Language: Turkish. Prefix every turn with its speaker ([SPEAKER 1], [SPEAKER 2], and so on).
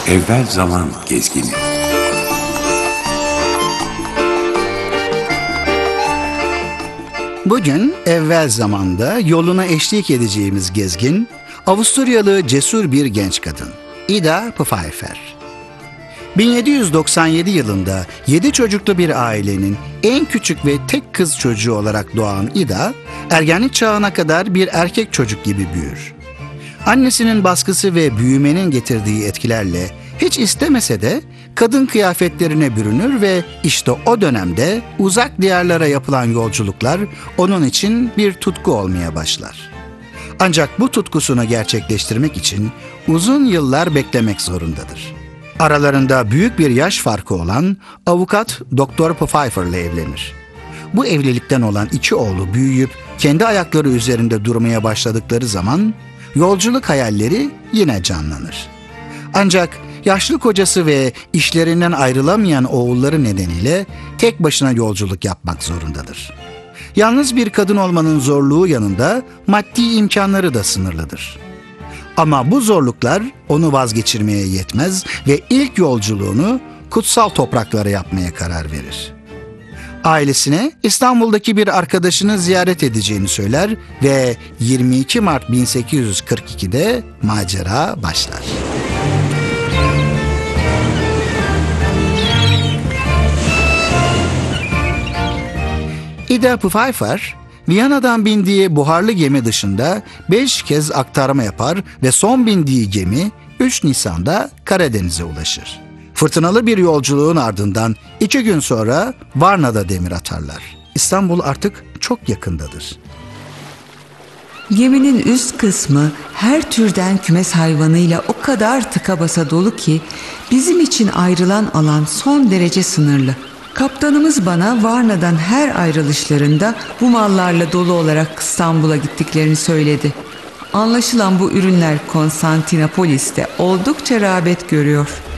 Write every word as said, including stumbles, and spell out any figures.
[SPEAKER 1] Evvel Zaman Gezgini.
[SPEAKER 2] Bugün evvel zamanda yoluna eşlik edeceğimiz gezgin, Avusturyalı cesur bir genç kadın, Ida Pfeiffer. bin yedi yüz doksan yedi yılında yedi çocuklu bir ailenin en küçük ve tek kız çocuğu olarak doğan Ida, ergenlik çağına kadar bir erkek çocuk gibi büyür. Annesinin baskısı ve büyümenin getirdiği etkilerle hiç istemese de kadın kıyafetlerine bürünür ve işte o dönemde uzak diyarlara yapılan yolculuklar onun için bir tutku olmaya başlar. Ancak bu tutkusunu gerçekleştirmek için uzun yıllar beklemek zorundadır. Aralarında büyük bir yaş farkı olan avukat Doktor Pfeiffer ile evlenir. Bu evlilikten olan iki oğlu büyüyüp kendi ayakları üzerinde durmaya başladıkları zaman yolculuk hayalleri yine canlanır. Ancak yaşlı kocası ve işlerinden ayrılamayan oğulları nedeniyle tek başına yolculuk yapmak zorundadır. Yalnız bir kadın olmanın zorluğu yanında maddi imkanları da sınırlıdır. Ama bu zorluklar onu vazgeçirmeye yetmez ve ilk yolculuğunu kutsal topraklara yapmaya karar verir. Ailesine İstanbul'daki bir arkadaşını ziyaret edeceğini söyler ve yirmi iki Mart bin sekiz yüz kırk iki'de macera başlar. Ida Pfeiffer, Viyana'dan bindiği buharlı gemi dışında beş kez aktarma yapar ve son bindiği gemi üç Nisan'da Karadeniz'e ulaşır. Fırtınalı bir yolculuğun ardından iki gün sonra Varna'da demir atarlar. İstanbul artık çok yakındadır.
[SPEAKER 3] Geminin üst kısmı her türden kümes hayvanıyla o kadar tıka basa dolu ki bizim için ayrılan alan son derece sınırlı. Kaptanımız bana Varna'dan her ayrılışlarında bu mallarla dolu olarak İstanbul'a gittiklerini söyledi. Anlaşılan bu ürünler Konstantinopolis'te oldukça rağbet görüyor.